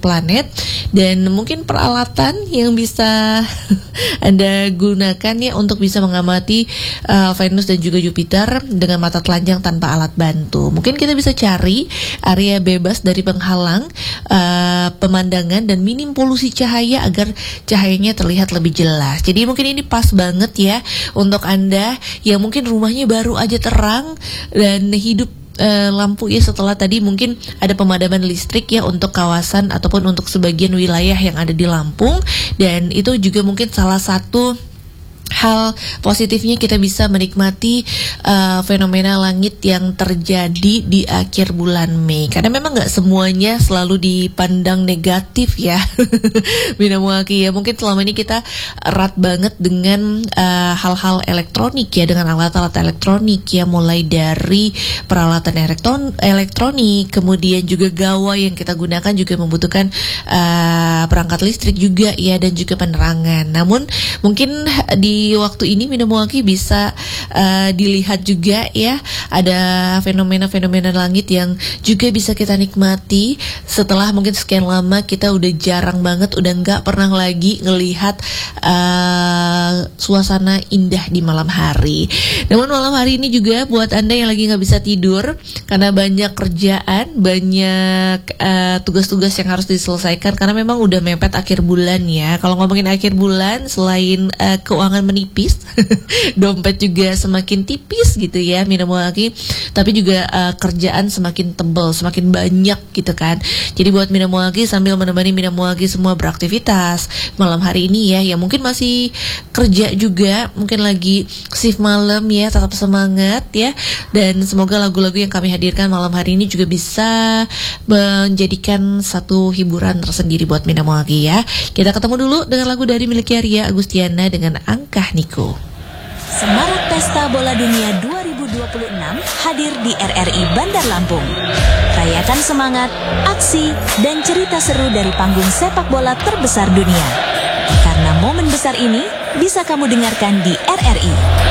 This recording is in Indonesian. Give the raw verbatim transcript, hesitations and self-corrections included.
planet, dan mungkin peralatan yang bisa Anda gunakan ya untuk bisa mengamati uh, Venus dan juga Jupiter dengan mata telanjang tanpa alat bantu. Mungkin kita bisa cari area bebas dari penghalang uh, pemandangan dan minim polusi cahaya agar cahayanya terlihat lebih jelas. Jadi mungkin ini pas banget ya untuk Anda yang mungkin rumahnya baru aja terang dan hidup Uh, lampu ya setelah tadi mungkin ada pemadaman listrik ya untuk kawasan ataupun untuk sebagian wilayah yang ada di Lampung, dan itu juga mungkin salah satu hal positifnya kita bisa menikmati uh, fenomena langit yang terjadi di akhir bulan Mei, karena memang nggak semuanya selalu dipandang negatif ya. Bina Muaki ya, mungkin selama ini kita erat banget dengan uh, hal-hal elektronik ya, dengan alat-alat elektronik ya, mulai dari peralatan elektron elektronik, kemudian juga gawai yang kita gunakan juga membutuhkan uh, perangkat listrik juga ya, dan juga penerangan. Namun mungkin di Di waktu ini Bina Muaki bisa uh, dilihat juga ya, ada fenomena-fenomena langit yang juga bisa kita nikmati setelah mungkin sekian lama kita udah jarang banget, udah nggak pernah lagi ngelihat uh, suasana indah di malam hari. Namun malam hari ini juga buat Anda yang lagi nggak bisa tidur karena banyak kerjaan, banyak uh, tugas-tugas yang harus diselesaikan karena memang udah mepet akhir bulan ya. Kalau ngomongin akhir bulan, selain uh, keuangan menipis, dompet juga semakin tipis gitu ya Bina Muaki, tapi juga uh, kerjaan semakin tebal, semakin banyak gitu kan. Jadi buat Bina Muaki sambil menemani Bina Muaki semua beraktivitas malam hari ini ya, yang mungkin masih kerja juga, mungkin lagi shift malam ya, tetap semangat ya, dan semoga lagu-lagu yang kami hadirkan malam hari ini juga bisa menjadikan satu hiburan tersendiri buat Bina Muaki ya. Kita ketemu dulu dengan lagu dari milik Ria Agustiana dengan Angkah Niko. Semarak Pesta Bola Dunia dua ribu dua puluh enam hadir di R R I Bandar Lampung. Rayakan semangat, aksi, dan cerita seru dari panggung sepak bola terbesar dunia. Karena momen besar ini bisa kamu dengarkan di R R I.